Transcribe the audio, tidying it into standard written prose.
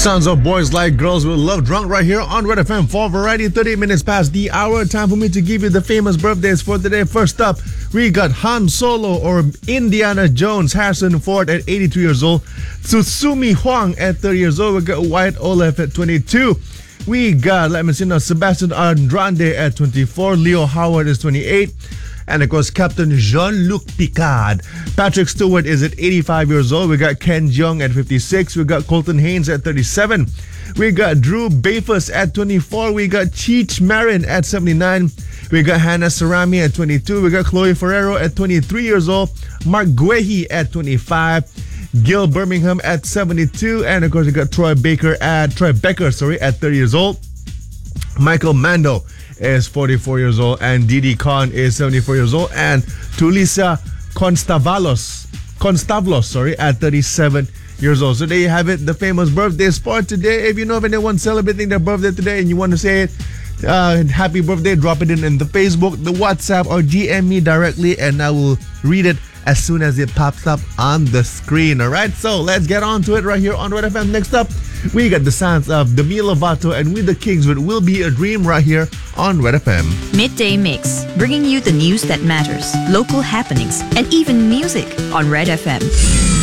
Sounds of Boys Like Girls with Love Drunk right here on Red FM for Variety. 30 minutes past the hour. Time for me to give you the famous birthdays for today. First up, we got Han Solo or Indiana Jones, Harrison Ford at 83 years old. Tsutsumi Huang at 30 years old. We got Wyatt Oleff at 22. We got, let me see now, Sebastian Andrade at 24. Leo Howard is 28. And of course, Captain Jean-Luc Picard. Patrick Stewart is at 85 years old. We got Ken Jeong at 56. We got Colton Haynes at 37. We got Drew Bafus at 24. We got Cheech Marin at 79. We got Hannah Sarami at 22. We got Chloe Ferrero at 23 years old. Mark Guehi at 25. Gil Birmingham at 72. And of course, we got Troy Becker at 30 years old. Michael Mando is 44 years old, and Didi Khan is 74 years old, and Tulisa Constavlos at 37 years old. So there you have it, the famous birthdays for today. If you know of anyone celebrating their birthday today and you want to say it, happy birthday, drop it in the Facebook, the WhatsApp, or GM me directly, and I will read it as soon as it pops up on the screen. Alright, so let's get on to it right here on Red FM. Next up, we got the sounds of Demi Lovato and We the Kings with Will Be a Dream right here on Red FM. Midday Mix, bringing you the news that matters, local happenings, and even music on Red FM.